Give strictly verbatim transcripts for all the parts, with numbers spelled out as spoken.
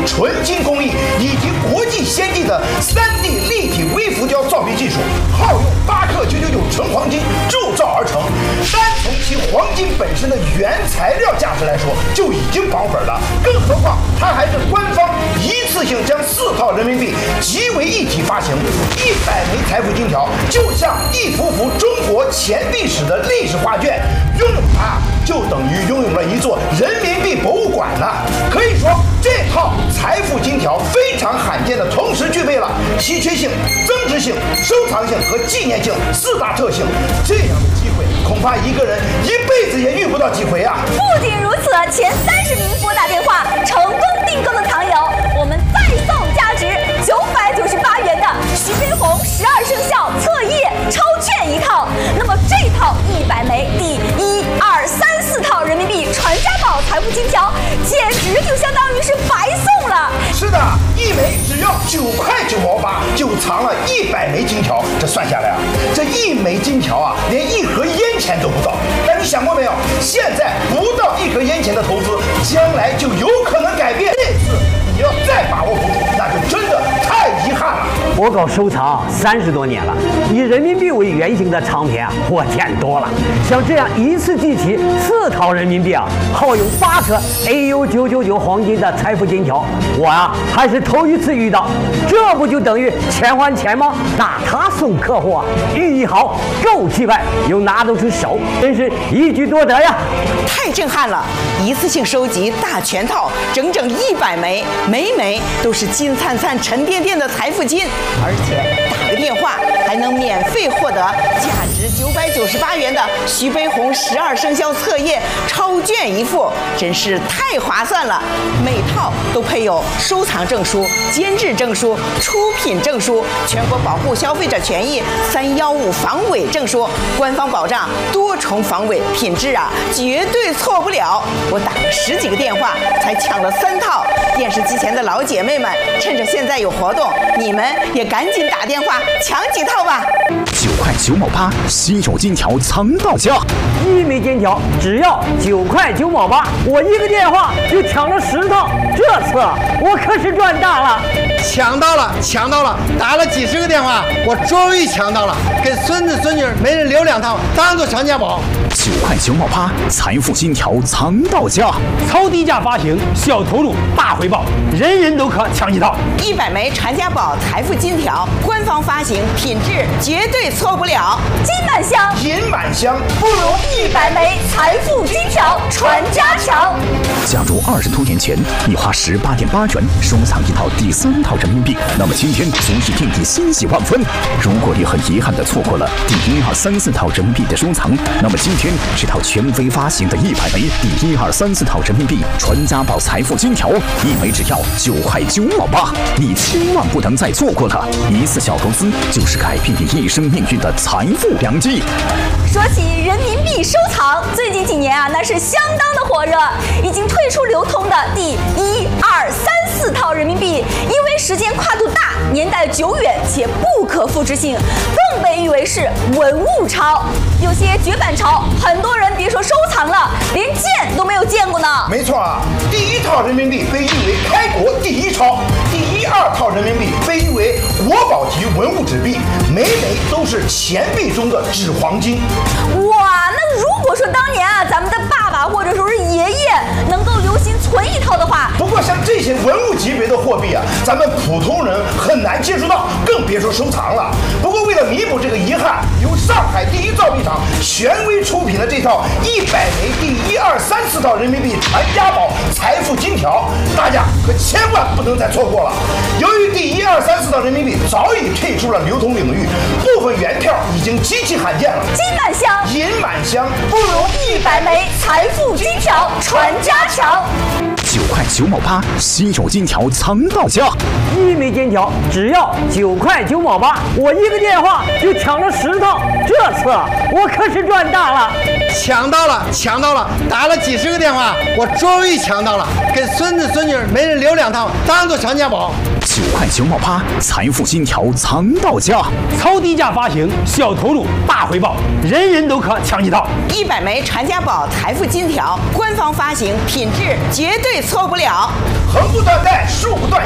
纯金工艺以及国际先进的 三 D 立体微浮胶造币技术，耗用八克九九九纯黄金铸造而成。单从其黄金本身的原材料价值来说，就已经绑本了，更何况它还是官方一次性将四套人民币集为一体发行，一百枚财富金条就像一幅幅中国钱币史的历史画卷，拥有它就等于拥有了一座人民币博物馆呢。可以说，这套财富金条非常罕见的同时具备了稀缺性、增值性、收藏性和纪念性四大特性。这样的机会，恐怕一个人一辈子也遇不到几回啊！ 不仅如此，前三十名拨打电话成功订购的藏友，我们再送价值九百九十八元的徐悲鸿十二生肖册页超券一套。那么这套一百枚第一、二、三、四套人民币传家宝财富金条，简直就相当于是白送了。 是的，一枚只要九块九毛八，就藏了一百枚金条。这算下来啊，这一枚金条啊，连一盒烟钱都不到。但你想过没有？现在不到一盒烟钱的投资，将来就有可能改变。这次你要再把握不住，那就真的太遗憾了。 我搞收藏三十多年了，以人民币为原型的藏品啊，我见多了。像这样一次集齐四套人民币啊，耗用八克 A U 九九九黄金的财富金条，我啊还是头一次遇到。这不就等于钱还钱吗？那他送客户啊，寓意好，够气派，又拿得出手，真是一举多得呀！ 太震撼了！一次性收集大全套，整整一百枚，枚枚都是金灿灿、沉甸甸的财富金，而且打个电话还能免费获得价值九百九十八元的徐悲鸿十二生肖册页超卷一副，真是太划算了！每套都配有收藏证书、监制证书、出品证书、全国保护消费者权益三一五防伪证书，官方保障多重防伪，品质啊绝对错不了。我打了十几个电话才抢了三套。电视机前的老姐妹们，趁着现在有活动，你们也赶紧打电话抢几套吧。 九块九毛八，稀有金条藏到家， 一枚金条只要九块九毛八，我一个电话就抢了十套，这次我可是赚大了！ 抢到了，抢到了！打了几十个电话，我终于抢到了，给孙子孙女每人留两套，当做传家宝。 九块九毛八，财富金条藏到家， 超低价发行，小投入大回报，人人都可抢一套。 一百枚传家宝财富金条，官方发行，品质绝对错不了。 金满箱， 银满箱， 不如一百枚财富金条传家强。 假如二十多年前你花十八点八元收藏一套第三套人民币，那么今天足以令你欣喜万分。如果你很遗憾地错过了第一二三四套人民币的收藏，那么今天这套全非发行的一百枚第一二三四套人民币传家宝财富金条，一枚只要九块九毛八，你千万不能再错过了。一次小投资就是改变你一生命运的财富良机。 说起人民币收藏，最近几年啊，那是相当的火热。已经退出流通的第一、二、三、四套人民币，因为时间跨度大、年代久远且不可复制性，更被誉为是文物钞。有些绝版钞，很多人别说收藏了，连见都没有见过呢。 没错啊，第一套人民币被誉为开国第一钞，第一二套人民币被誉为国宝级文物纸币，每枚都是钱币中的纸黄金。 哇，那如果说当年啊，咱们的爸爸或者说是爷爷能够留心存一套的话， 不过像这些文物级别的货币啊，咱们普通人很难接触到，更别说收藏了。不过为了弥补这个遗憾，由上海第一造币厂权威出品的这套一百枚第一二三四套人民币传家宝财富金条，大家可千万不能再错过了。由于第一二三四套人民币早已退出了流通领域，部分原票已经极其罕见了。 金满箱， 银满箱， 不如一百枚财富金条传家强。 九块九毛八，稀有金条藏到家， 一枚金条只要九块九毛八，我一个电话就抢了十套，这次我可是赚大了！ 抢到了，抢到了！打了几十个电话，我终于抢到了，给孙子孙女每人留两套，当做传家宝。 九块九毛八，财富金条藏到家， 超低价发行，小投入大回报，人人都可抢一套。 一百枚传家宝财富金条，官方发行，品质绝对错不了。 横不断代，竖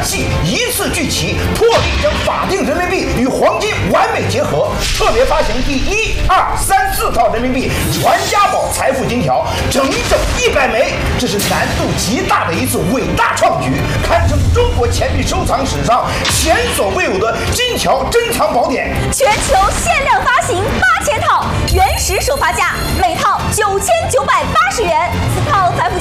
系一次聚齐，破例将法定人民币与黄金完美结合，特别发行第一、二、三、四套人民币传家宝财富金条，整整一百枚，这是难度极大的一次伟大创举，堪称中国钱币收藏史上前所未有的金条珍藏宝典。 全球限量发行八千套，原始首发价每套九千九百八十元，四套财富